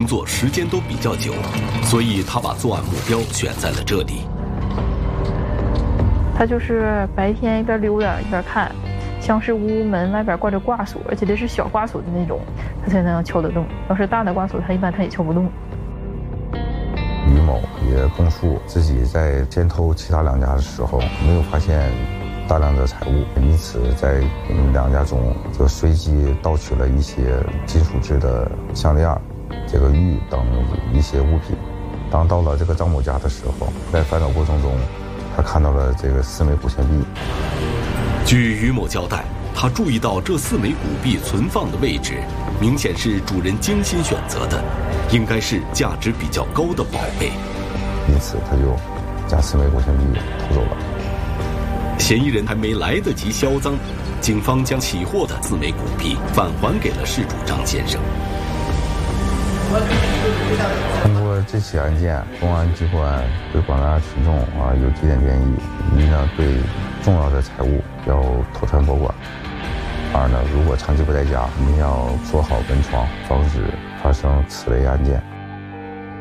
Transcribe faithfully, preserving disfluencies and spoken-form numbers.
作时间都比较久，所以他把作案目标选在了这里。 他就是白天一边溜达一边看，像是屋门外边挂着挂锁，而且这是小挂锁的那种，他才能敲得动。要是大的挂锁，他一般他也敲不动。 于某也供述自己在监偷其他两家的时候，没有发现大量的财物，因此在两家中就随机盗取了一些金属制的项链、这个玉等一些物品。当到了这个张某家的时候，在翻找过程中，他看到了这个四枚古钱币。 据于某交代，他注意到这四枚古币存放的位置，明显是主人精心选择的，应该是价值比较高的宝贝， 因此他就将四枚古钱币偷走了。 嫌疑人还没来得及销赃，警方将起获的四枚古币返还给了事主张先生。 通过这起案件，公安机关对广大群众啊有几点建议：一呢，对重要的财物要妥善保管；二呢，如果长期不在家，一定要做好门窗，防止发生此类案件。